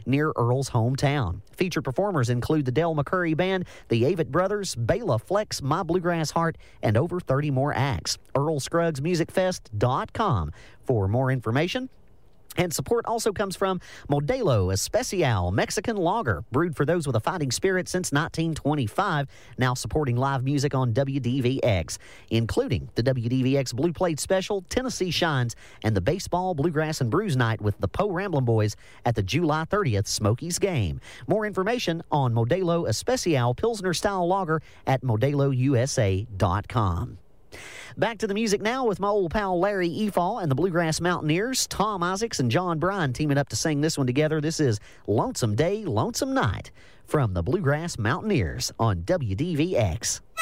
near Earl's hometown. Featured performers include the Del McCurry Band, the Avett Brothers, Bela Flex, My Bluegrass Heart, and over 30 more acts. EarlScruggsMusicFest.com for more information. And support also comes from Modelo Especial Mexican Lager, brewed for those with a fighting spirit since 1925, now supporting live music on WDVX, including the WDVX Blue Plate Special, Tennessee Shines, and the Baseball, Bluegrass, and Brews Night with the Poe Ramblin' Boys at the July 30th Smokies game. More information on Modelo Especial Pilsner Style Lager at ModeloUSA.com. Back to the music now with my old pal Larry Efall and the Bluegrass Mountaineers. Tom Isaacs and John Bryan teaming up to sing this one together. This is Lonesome Day, Lonesome Night from the Bluegrass Mountaineers on WDVX.